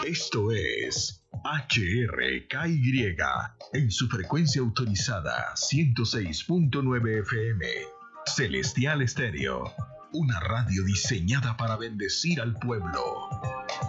Esto es HRKY en su frecuencia autorizada 106.9 FM. Celestial Estéreo, una radio diseñada para bendecir al pueblo.